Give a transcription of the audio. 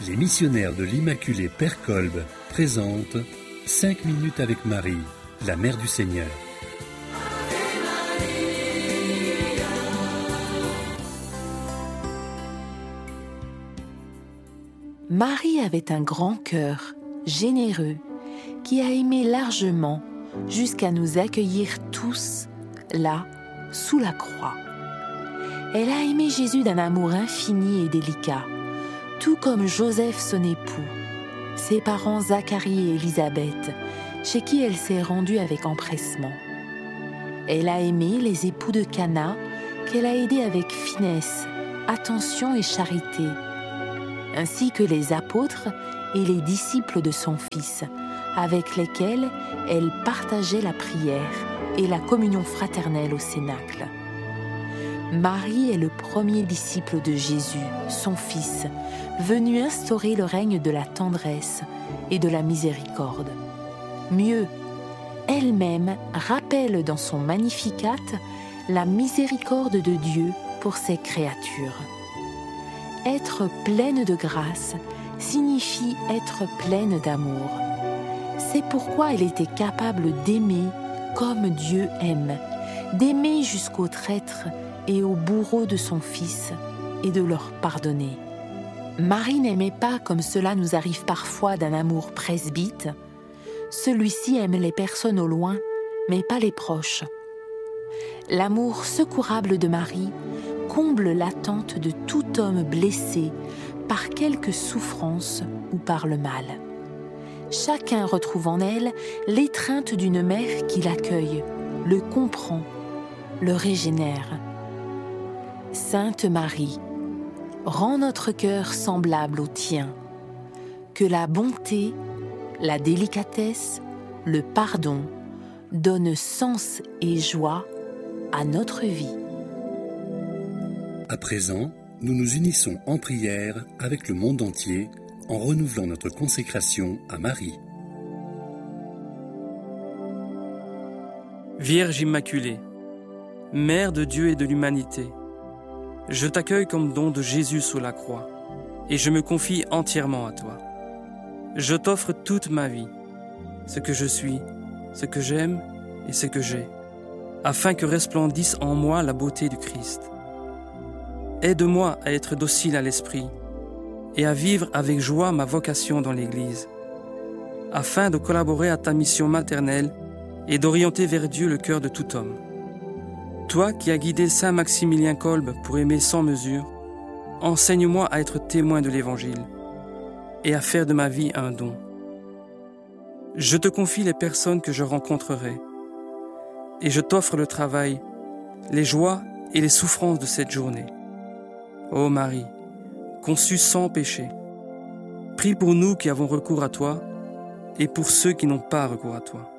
Les missionnaires de l'Immaculée Père Kolb présentent 5 minutes avec Marie, la Mère du Seigneur. Marie avait un grand cœur, généreux, qui a aimé largement jusqu'à nous accueillir tous, là, sous la croix. Elle a aimé Jésus d'un amour infini et délicat, tout comme Joseph son époux, ses parents Zacharie et Élisabeth, chez qui elle s'est rendue avec empressement. Elle a aimé les époux de Cana, qu'elle a aidés avec finesse, attention et charité, ainsi que les apôtres et les disciples de son Fils, avec lesquels elle partageait la prière et la communion fraternelle au Cénacle. Marie est le premier disciple de Jésus, son Fils, venu instaurer le règne de la tendresse et de la miséricorde. Mieux, elle-même rappelle dans son Magnificat la miséricorde de Dieu pour ses créatures. Être pleine de grâce signifie être pleine d'amour. C'est pourquoi elle était capable d'aimer comme Dieu aime, d'aimer jusqu'aux traîtres et aux bourreaux de son Fils et de leur pardonner. Marie n'aimait pas comme cela nous arrive parfois d'un amour presbyte. Celui-ci aime les personnes au loin, mais pas les proches. L'amour secourable de Marie comble l'attente de tout homme blessé par quelque souffrance ou par le mal. Chacun retrouve en elle l'étreinte d'une mère qui l'accueille, le comprend, le régénère. Sainte Marie, rends notre cœur semblable au tien. Que la bonté, la délicatesse, le pardon donnent sens et joie à notre vie. À présent, nous nous unissons en prière avec le monde entier en renouvelant notre consécration à Marie. Vierge Immaculée, Mère de Dieu et de l'humanité, je t'accueille comme don de Jésus sous la croix et je me confie entièrement à toi. Je t'offre toute ma vie, ce que je suis, ce que j'aime et ce que j'ai, afin que resplendisse en moi la beauté du Christ. Aide-moi à être docile à l'esprit et à vivre avec joie ma vocation dans l'Église, afin de collaborer à ta mission maternelle et d'orienter vers Dieu le cœur de tout homme. Toi qui as guidé Saint Maximilien Kolb pour aimer sans mesure, enseigne-moi à être témoin de l'Évangile et à faire de ma vie un don. Je te confie les personnes que je rencontrerai et je t'offre le travail, les joies et les souffrances de cette journée. Ô Marie, conçue sans péché, prie pour nous qui avons recours à toi et pour ceux qui n'ont pas recours à toi.